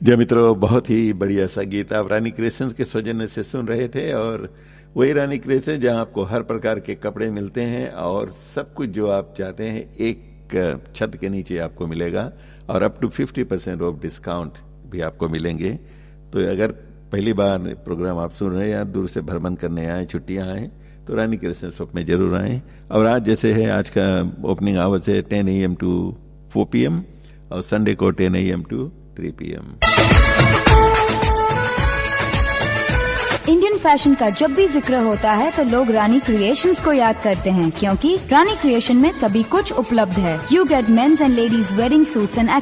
जी मित्रों, बहुत ही बढ़िया सा गीत आप रानी क्रिएशंस के सौजन्य से सुन रहे थे। और वही रानी क्रिएशंस जहां आपको हर प्रकार के कपड़े मिलते हैं और सब कुछ जो आप चाहते हैं एक छत के नीचे आपको मिलेगा, और अप टू 50% ऑफ डिस्काउंट भी आपको मिलेंगे। तो अगर पहली बार प्रोग्राम आप सुन रहे हैं या दूर से भ्रमण करने आए, छुट्टियां आए, तो रानी क्रिएशंस शॉप में जरूर आए। और आज जैसे है, आज का ओपनिंग आवर्स है 10 AM to 4 PM और संडे को 10 AM to 3 PM। Indian fashion का जब भी जिक्र होता है तो लोग रानी क्रिएशंस को याद करते हैं, क्योंकि रानी क्रिएशन में सभी कुछ उपलब्ध है। You get mains and ladies wedding suits and